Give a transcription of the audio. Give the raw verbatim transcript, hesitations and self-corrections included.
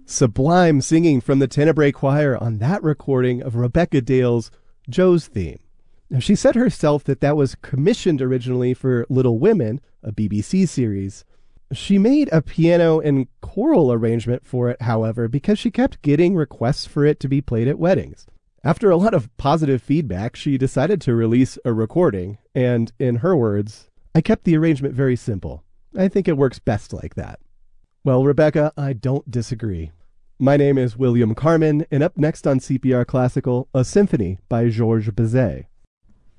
Sublime singing from the Tenebrae Choir on that recording of Rebecca Dale's Joe's Theme. Now, she said herself that that was commissioned originally for Little Women, a B B C series. She made a piano and choral arrangement for it, however, because she kept getting requests for it to be played at weddings. After a lot of positive feedback, she decided to release a recording, and in her words, "I kept the arrangement very simple. I think it works best like that." Well, Rebecca, I don't disagree. My name is William Carmen, and up next on C P R Classical, a symphony by Georges Bizet.